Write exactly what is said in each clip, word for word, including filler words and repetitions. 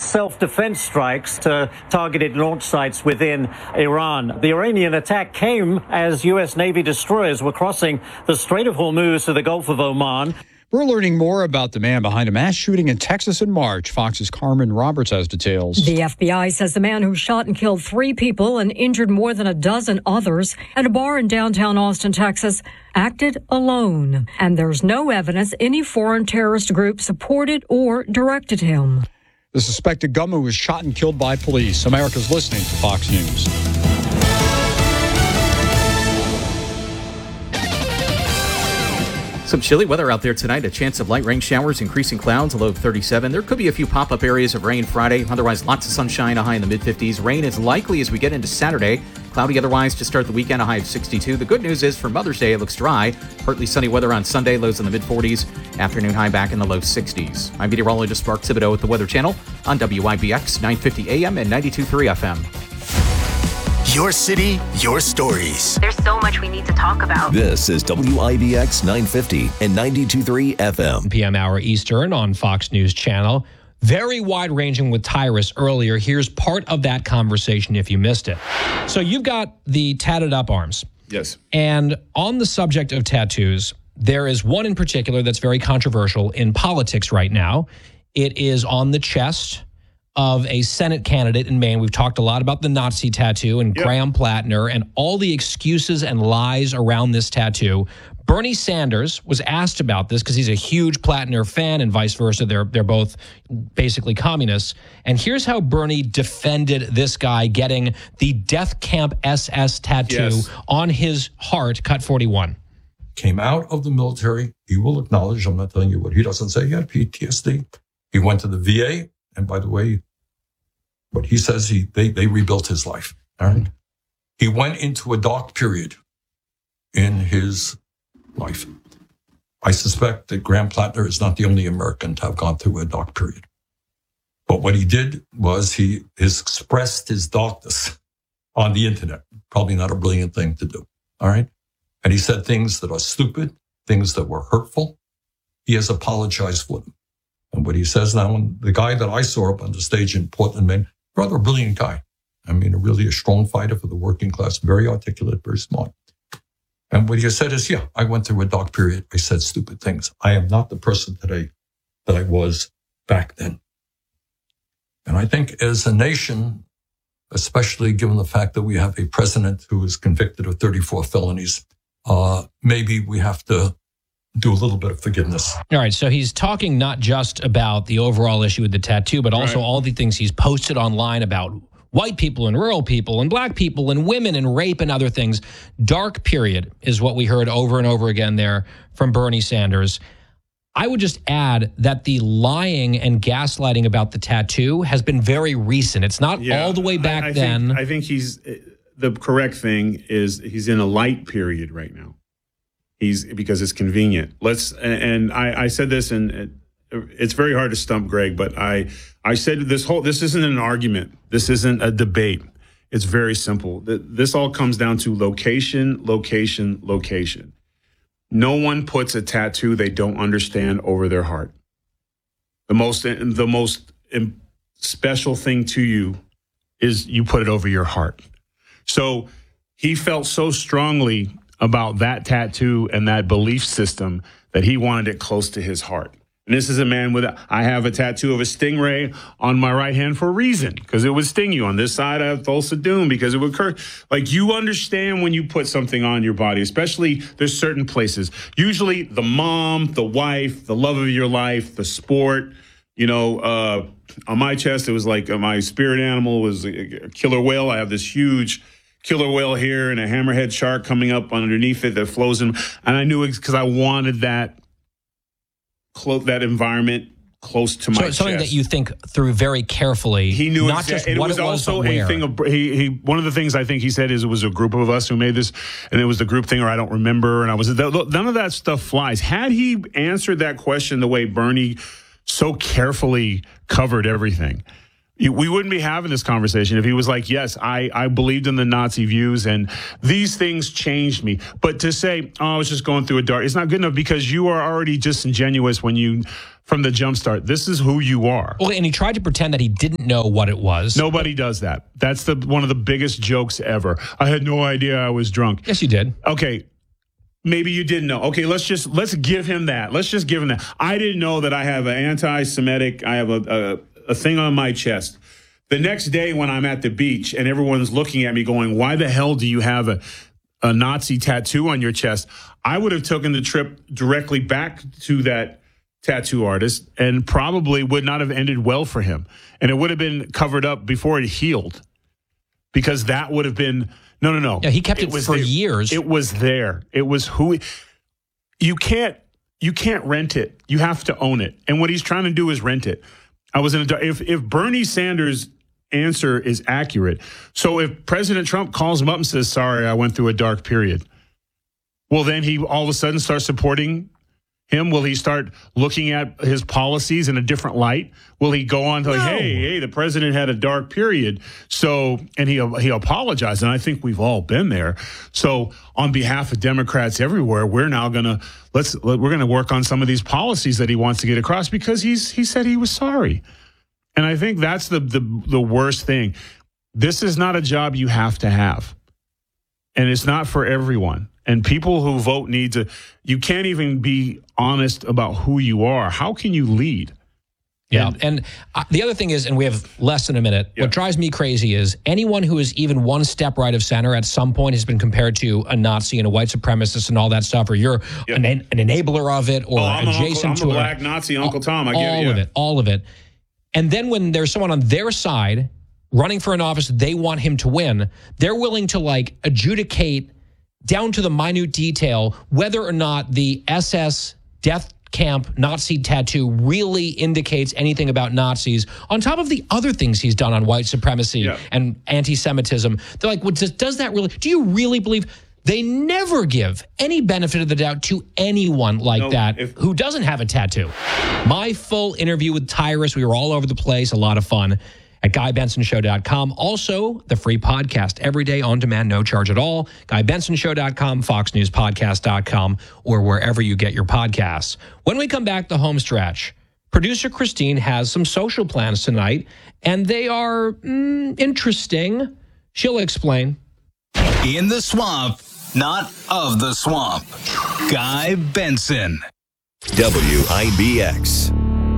self-defense strikes to targeted launch sites within Iran. The Iranian attack came as U S Navy destroyers were crossing the Strait of Hormuz to the Gulf of Oman. We're learning more about the man behind a mass shooting in Texas in March. Fox's Carmen Roberts has details. The F B I says the man who shot and killed three people and injured more than a dozen others at a bar in downtown Austin, Texas, acted alone. And there's no evidence any foreign terrorist group supported or directed him. The suspected gunman was shot and killed by police. America's listening to Fox News. Some chilly weather out there tonight. A chance of light rain showers, increasing clouds, a low of thirty-seven. There could be a few pop-up areas of rain Friday. Otherwise, lots of sunshine, a high in the mid-fifties. Rain is likely as we get into Saturday. Cloudy otherwise to start the weekend, a high of sixty-two. The good news is for Mother's Day, it looks dry. Partly sunny weather on Sunday, lows in the mid-forties. Afternoon high back in the low sixties. I'm meteorologist Mark Thibodeau with the Weather Channel on W I B X nine fifty A M and ninety-two point three F M. Your city, your stories. There's so much we need to talk about. This is W I B X nine fifty and ninety-two point three F M. P M hour Eastern on Fox News Channel. Very wide-ranging with Tyrus earlier. Here's part of that conversation if you missed it. So you've got the tatted up arms. Yes. And on the subject of tattoos, there is one in particular that's very controversial in politics right now. It is on the chest of a Senate candidate in Maine. We've talked a lot about the Nazi tattoo and yep. Graham Plattner and all the excuses and lies around this tattoo. Bernie Sanders was asked about this because he's a huge Plattner fan and vice versa. They're they're both basically communists. And here's how Bernie defended this guy getting the Death Camp S S tattoo yes. on his heart, cut forty-one. Came out of the military. He will acknowledge, I'm not telling you what he doesn't say, he had P T S D. He went to the V A. And by the way, what he says, he they, they rebuilt his life. All right. He went into a dark period in his life. I suspect that Graham Plattner is not the only American to have gone through a dark period. But what he did was he has expressed his darkness on the internet. Probably not a brilliant thing to do. All right. And he said things that are stupid, things that were hurtful. He has apologized for them. And what he says now, and the guy that I saw up on the stage in Portland, Maine, rather a brilliant guy. I mean, a really a strong fighter for the working class, very articulate, very smart. And what he said is, yeah, I went through a dark period. I said stupid things. I am not the person today that I was back then. And I think as a nation, especially given the fact that we have a president who is convicted of thirty-four felonies, uh, maybe we have to do a little bit of forgiveness. All right, so he's talking not just about the overall issue with the tattoo, but also right. all the things he's posted online about white people and rural people and black people and women and rape and other things. Dark period is what we heard over and over again there from Bernie Sanders. I would just add that the lying and gaslighting about the tattoo has been very recent. It's not yeah, all the way back I, I then. Think, I think he's the correct thing is he's in a light period right now. He's because it's convenient. Let's and I, I said this, and it's very hard to stump Greg, but I I said this whole this isn't an argument. This isn't a debate. It's very simple. This all comes down to location, location, location. No one puts a tattoo they don't understand over their heart. The most the most special thing to you is you put it over your heart. So he felt so strongly about that tattoo and that belief system that he wanted it close to his heart. And this is a man with, a, I have a tattoo of a stingray on my right hand for a reason, because it would sting you. On this side, I have Thulsa Doom because it would hurt. Like, you understand when you put something on your body, especially there's certain places. Usually the mom, the wife, the love of your life, the sport. You know, uh, on my chest, it was like uh, my spirit animal was a, a killer whale. I have this huge killer whale here and a hammerhead shark coming up underneath it that flows in. And I knew it because I wanted that clo- that environment close to my so, chest. Something that you think through very carefully. He knew not exa- just it what was it was, also but a where. thing of he, he one of the things I think he said is it was a group of us who made this, and it was the group thing, or I don't remember, and I was none of that stuff flies. Had he answered that question the way Bernie so carefully covered everything, we wouldn't be having this conversation if he was like, yes, I, I believed in the Nazi views and these things changed me. But to say, oh, I was just going through a dark, it's not good enough, because you are already disingenuous when you from the jump start. This is who you are. Well, and he tried to pretend that he didn't know what it was. Nobody does that. That's the one of the biggest jokes ever. I had no idea I was drunk. Yes, you did. Okay. Maybe you didn't know. Okay, let's just let's give him that. Let's just give him that. I didn't know that I have an anti-Semitic, I have a, a, a thing on my chest. The next day when I'm at the beach and everyone's looking at me going, why the hell do you have a, a Nazi tattoo on your chest? I would have taken the trip directly back to that tattoo artist and probably would not have ended well for him. And it would have been covered up before it healed, because that would have been, no, no, no. Yeah, he kept it, it for there. years. It was there. It was who, you can't, you can't rent it. You have to own it. And what he's trying to do is rent it. I was in a, if, if Bernie Sanders' answer is accurate, so if President Trump calls him up and says, sorry, I went through a dark period, well, then he all of a sudden starts supporting him? Will he start looking at his policies in a different light? Will he go on to like, no. hey, hey, the president had a dark period, so and he he apologized, and I think we've all been there. So on behalf of Democrats everywhere, we're now gonna let's we're gonna work on some of these policies that he wants to get across because he's he said he was sorry, and I think that's the the the worst thing. This is not a job you have to have, and it's not for everyone. And people who vote need to, you can't even be honest about who you are. How can you lead? Yeah. And, and uh, the other thing is, and we have less than a minute, yeah. what drives me crazy is anyone who is even one step right of center at some point has been compared to a Nazi and a white supremacist and all that stuff, or you're yeah. an, an enabler of it, or oh, I'm adjacent uncle, I'm to a black it. Nazi, Uncle Tom. I get all it. Yeah. of it, all of it. And then when there's someone on their side running for an office they want him to win, they're willing to like adjudicate down to the minute detail whether or not the S S death camp Nazi tattoo really indicates anything about Nazis, on top of the other things he's done on white supremacy yeah. and anti-Semitism. They're like, well, does, does that really, do you really believe? They never give any benefit of the doubt to anyone like no, that if, who doesn't have a tattoo. My full interview with Tyrus, we were all over the place, a lot of fun, at guy benson show dot com. Also, the free podcast every day on demand, no charge at all. guy benson show dot com, fox news podcast dot com, or wherever you get your podcasts. When we come back, the home stretch, producer Christine has some social plans tonight, and they are mm, interesting. She'll explain. In the swamp, not of the swamp. Guy Benson. W I B X.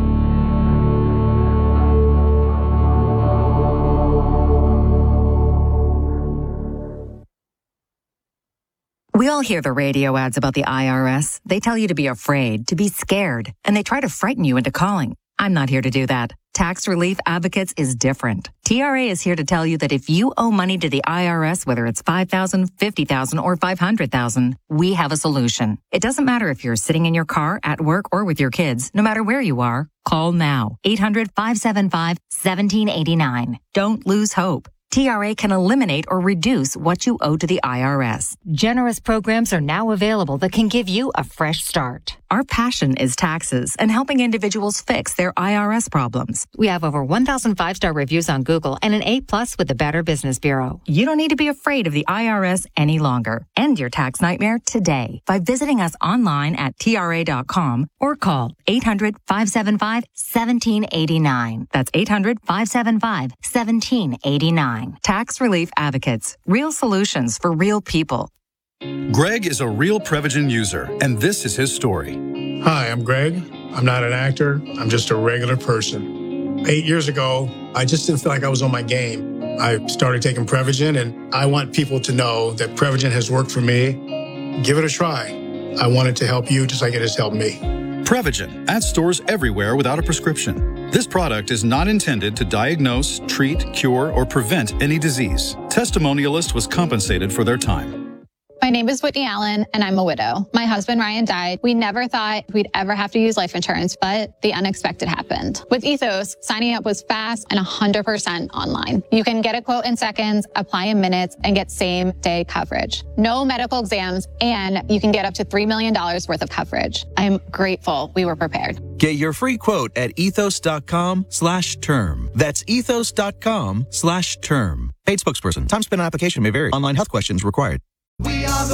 We all hear the radio ads about the I R S. They tell you to be afraid, to be scared, and they try to frighten you into calling. I'm not here to do that. Tax Relief Advocates is different. T R A is here to tell you that if you owe money to the I R S, whether it's five thousand dollars, fifty thousand dollars, or five hundred thousand dollars, we have a solution. It doesn't matter if you're sitting in your car, at work, or with your kids. No matter where you are, call now. eight hundred, five seven five, one seven eight nine. Don't lose hope. T R A can eliminate or reduce what you owe to the I R S. Generous programs are now available that can give you a fresh start. Our passion is taxes and helping individuals fix their I R S problems. We have over one thousand five-star reviews on Google and an A plus with the Better Business Bureau. You don't need to be afraid of the I R S any longer. End your tax nightmare today by visiting us online at T R A dot com or call eight hundred, five seven five, one seven eight nine. That's eight hundred, five seven five, one seven eight nine. Tax Relief Advocates. Real solutions for real people. Greg is a real Prevagen user, and this is his story. Hi, I'm Greg. I'm not an actor. I'm just a regular person. Eight years ago, I just didn't feel like I was on my game. I started taking Prevagen, and I want people to know that Prevagen has worked for me. Give it a try. I want it to help you just like it has helped me. Prevagen, at stores everywhere without a prescription. This product is not intended to diagnose, treat, cure, or prevent any disease. Testimonialist was compensated for their time. My name is Whitney Allen, and I'm a widow. My husband, Ryan, died. We never thought we'd ever have to use life insurance, but the unexpected happened. With Ethos, signing up was fast and one hundred percent online. You can get a quote in seconds, apply in minutes, and get same-day coverage. No medical exams, and you can get up to three million dollars worth of coverage. I'm grateful we were prepared. Get your free quote at ethos.com slash term. That's ethos.com slash term. Paid spokesperson. Time spent on application may vary. Online health questions required.